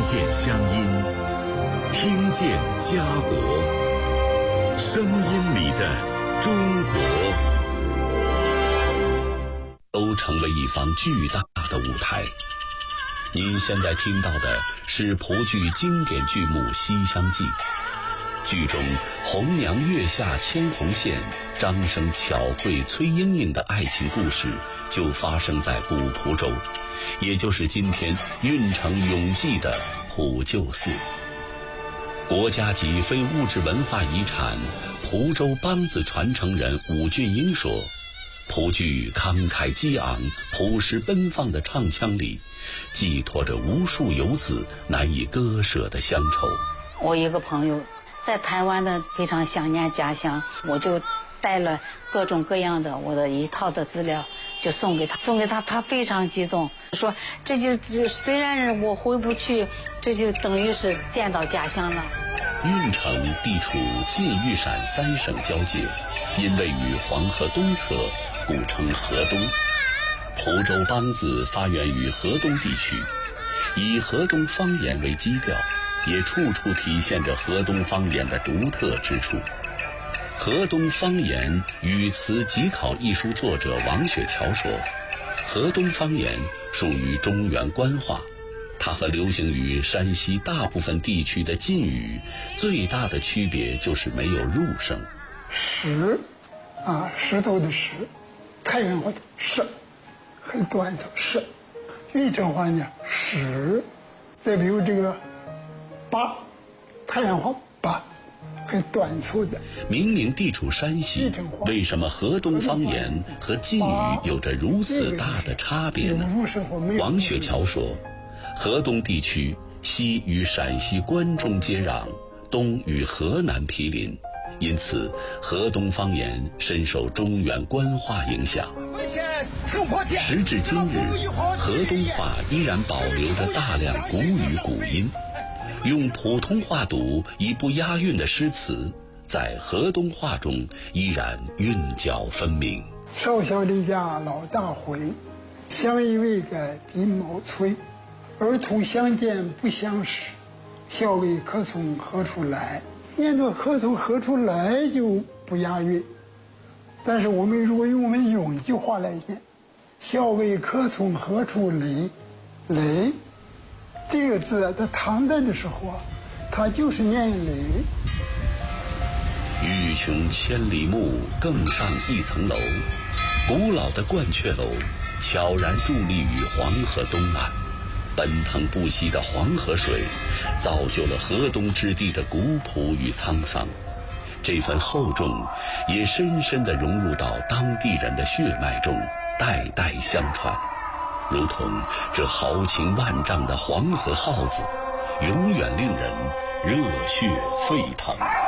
见乡音，听见家国，声音里的中国， 都成为一方巨大的舞台。您现在听到的是蒲剧经典剧目《西厢记》，剧中红娘月下牵红线，张生巧慧崔莺莺的爱情故事就发生在古蒲州，也就是今天运城永济的普救寺。国家级非物质文化遗产蒲州梆子传承人武俊英说，蒲剧慷慨激昂、朴实奔放的唱腔里，寄托着无数游子难以割舍的乡愁。 我一个朋友在台湾的非常想念家乡，我就带了各种各样的我的一套的资料，就送给他，他非常激动，说这就虽然我回不去，这就等于是见到家乡了。 运城地处晋豫陕三省交界，因位于黄河东侧，故称河东。蒲州梆子发源于河东地区，以河东方言为基调，也处处体现着河东方言的独特之处。河东方言语词集考一书作者王雪桥说，河东方言属于中原官话，它和流行于山西大部分地区的晋语最大的区别就是没有入声。 石石头的石，太原话的石，很短促石；运城话呢石，再比如这个八，太原话八，很短促的。 明明地处山西，为什么河东方言和晋语有着如此大的差别呢？王雪桥说，河东地区西与陕西关中接壤，东与河南毗邻，因此河东方言深受中原官话影响。时至今日，河东话依然保留着大量古语古音，用普通话读以不押韵的诗词，在河东话中依然韵脚分明。 少小离家老大回，相依为改鬓毛衰。儿童相见不相识，笑问客从何处来。念作客从何处来就不押韵，但是我们如果用我们永济话来念，笑问客从何处来，来这个字在唐代的时候它就是念雷。 欲穷千里目，更上一层楼。古老的鹳雀楼悄然伫立于黄河东岸，奔腾不息的黄河水造就了河东之地的古朴与沧桑，这份厚重也深深地融入到当地人的血脉中，代代相传，如同这豪情万丈的黄河号子，永远令人热血沸腾。